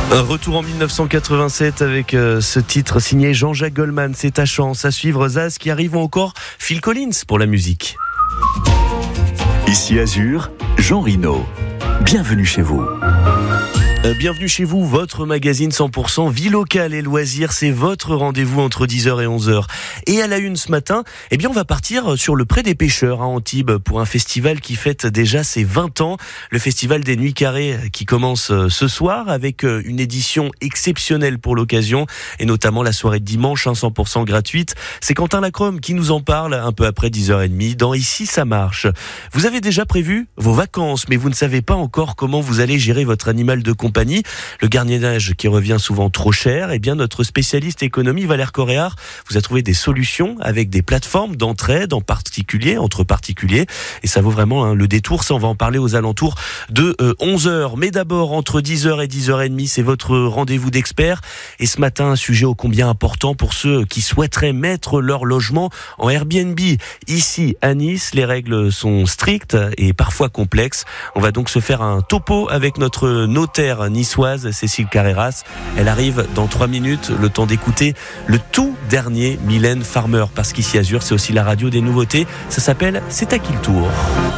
Un retour en 1987 avec ce titre signé Jean-Jacques Goldman. C'est ta chance. À suivre Zaz qui arrive, ou encore Phil Collins pour la musique. Ici Azur, Jean Rino. Bienvenue chez vous. Bienvenue chez vous, votre magazine 100% vie locale et loisirs. C'est votre rendez-vous entre 10h et 11h. Et à la une ce matin, on va partir sur le Pré des Pêcheurs à Antibes pour un festival qui fête déjà ses 20 ans. Le festival des Nuits Carrées qui commence ce soir avec une édition exceptionnelle pour l'occasion et notamment la soirée de dimanche 100% gratuite. C'est Quentin Lacrome qui nous en parle un peu après 10h30 dans Ici ça marche. Vous avez déjà prévu vos vacances mais vous ne savez pas encore comment vous allez gérer votre animal de compagnie. Le gardiennage qui revient souvent trop cher, notre spécialiste économie Valère Coréard vous a trouvé des solutions avec des plateformes d'entraide entre particuliers et ça vaut vraiment le détour. Ça, on va en parler aux alentours de 11h. Mais d'abord, entre 10h et 10h30, c'est votre rendez-vous d'experts. Et ce matin, un sujet ô combien important pour ceux qui souhaiteraient mettre leur logement en Airbnb. Ici, à Nice, les règles sont strictes et parfois complexes. On va donc se faire un topo avec notre notaire niçoise Cécile Carreras. Elle arrive dans 3 minutes, le temps d'écouter le tout dernier Mylène Farmer, parce qu'ici Azur, c'est aussi la radio des nouveautés. Ça s'appelle C'est à qui le tour.